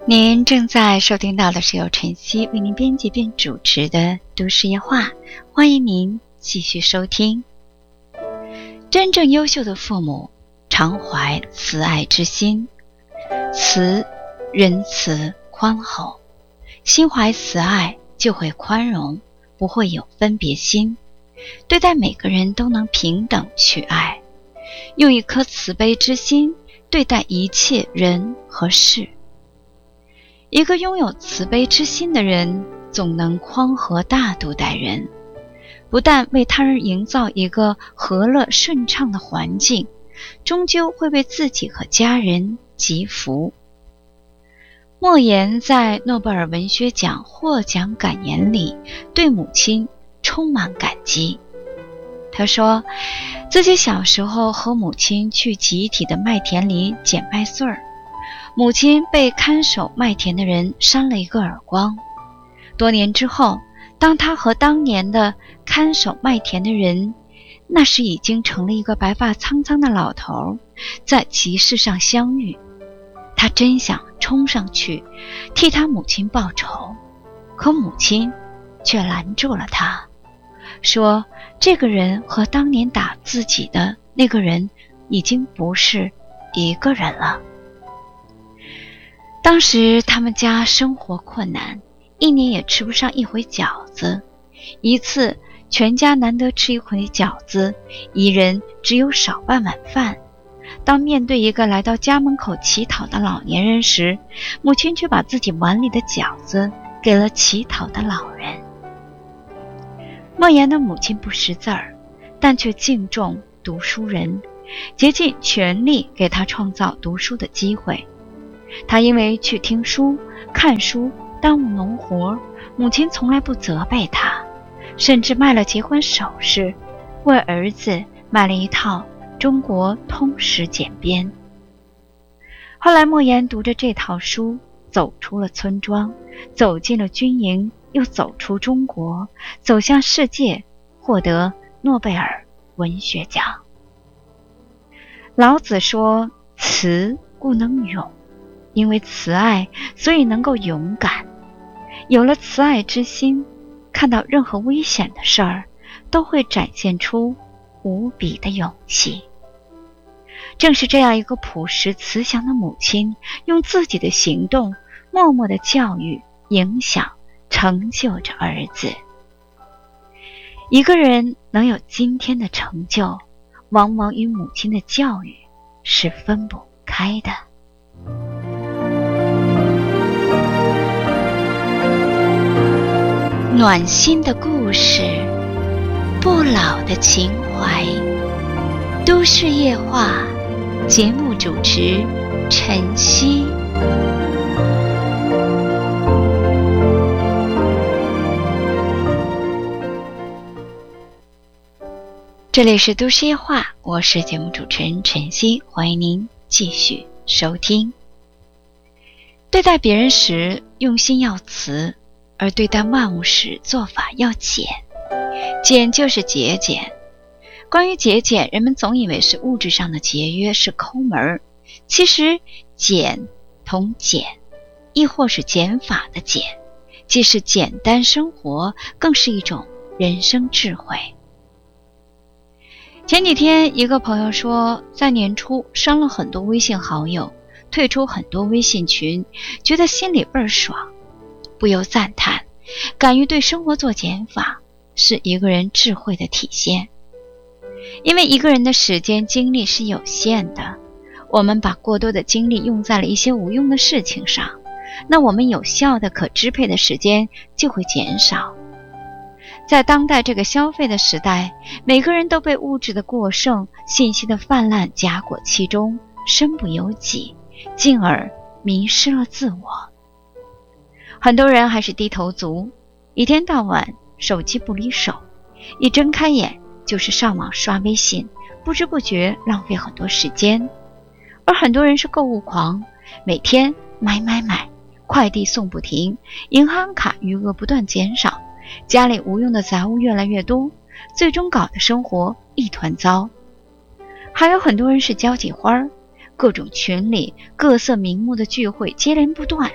您正在收听到的是由晨曦为您编辑并主持的都市夜话，欢迎您继续收听。真正优秀的父母常怀慈爱之心，慈、仁慈、宽厚，心怀慈爱就会宽容，不会有分别心，对待每个人都能平等去爱，用一颗慈悲之心对待一切人和事。一个拥有慈悲之心的人，总能宽和大度待人，不但为他人营造一个和乐顺畅的环境，终究会为自己和家人积福。莫言在诺贝尔文学奖获奖感言里对母亲充满感激。他说，自己小时候和母亲去集体的麦田里捡麦穗儿，母亲被看守麦田的人扇了一个耳光。多年之后，当他和当年的看守麦田的人，那时已经成了一个白发苍苍的老头，在集市上相遇，他真想冲上去替他母亲报仇，可母亲却拦住了他，说这个人和当年打自己的那个人已经不是一个人了。当时他们家生活困难，一年也吃不上一回饺子，一次全家难得吃一回饺子，一人只有少半碗饭。当面对一个来到家门口乞讨的老年人时，母亲却把自己碗里的饺子给了乞讨的老人。莫言的母亲不识字儿，但却敬重读书人，竭尽全力给他创造读书的机会。他因为去听书、看书耽误农活，母亲从来不责备他，甚至卖了结婚首饰，为儿子买了一套中国通史简编。后来莫言读着这套书，走出了村庄，走进了军营，又走出中国，走向世界，获得诺贝尔文学奖。老子说，慈故能勇，因为慈爱，所以能够勇敢。有了慈爱之心，看到任何危险的事儿，都会展现出无比的勇气。正是这样一个朴实慈祥的母亲，用自己的行动默默地教育、影响、成就着儿子。一个人能有今天的成就，往往与母亲的教育是分不开的。暖心的故事，不老的情怀，都市夜话，节目主持晨曦。这里是都市夜话，我是节目主持人晨曦，欢迎您继续收听。对待别人时用心要慈，而对待万物时做法要俭。俭就是节俭。关于节俭，人们总以为是物质上的节约，是抠门，其实俭同俭，亦或是减法的减，既是简单生活，更是一种人生智慧。前几天一个朋友说，在年初删了很多微信好友，退出很多微信群，觉得心里倍儿爽，不由赞叹，敢于对生活做减法，是一个人智慧的体现。因为一个人的时间精力是有限的，我们把过多的精力用在了一些无用的事情上，那我们有效的可支配的时间就会减少。在当代这个消费的时代，每个人都被物质的过剩、信息的泛滥夹裹其中，身不由己，进而迷失了自我。很多人还是低头族，一天到晚手机不离手，一睁开眼就是上网刷微信，不知不觉浪费很多时间。而很多人是购物狂，每天买，快递送不停，银行卡余额不断减少，家里无用的杂物越来越多，最终搞得生活一团糟。还有很多人是交际花，各种群里各色名目的聚会接连不断，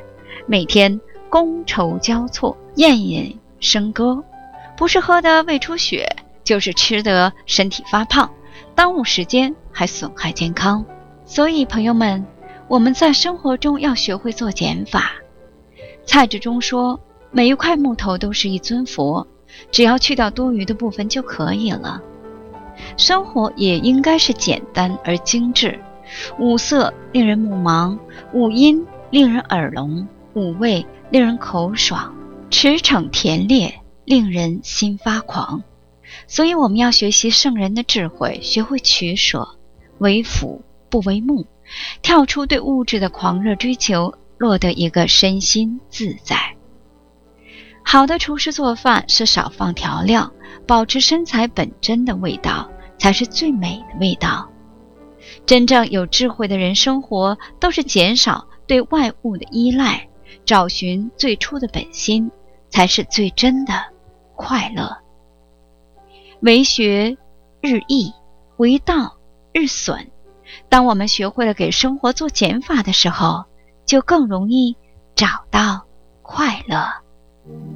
每天觥筹交错，宴饮笙歌，不是喝得胃出血，就是吃得身体发胖，耽误时间还损害健康。所以朋友们，我们在生活中要学会做减法。蔡志忠说，每一块木头都是一尊佛，只要去掉多余的部分就可以了。生活也应该是简单而精致，五色令人目盲，五音令人耳聋，五味令人口爽，驰骋甜烈令人心发狂。所以我们要学习圣人的智慧，学会取舍，为辅不为目，跳出对物质的狂热追求，落得一个身心自在。好的厨师做饭是少放调料，保持身材本真的味道，才是最美的味道。真正有智慧的人生活都是减少对外物的依赖，找寻最初的本心，才是最真的快乐。为学日益，为道日损。当我们学会了给生活做减法的时候，就更容易找到快乐。